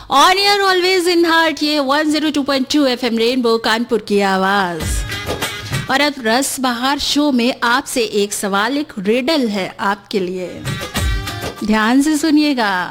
On air always in heart, ये 102.2 FM rainbow Kanpur की आवाज। और अब रस बहार शो में आपसे एक सवाल, एक रिडल है आपके लिए, ध्यान से सुनिएगा।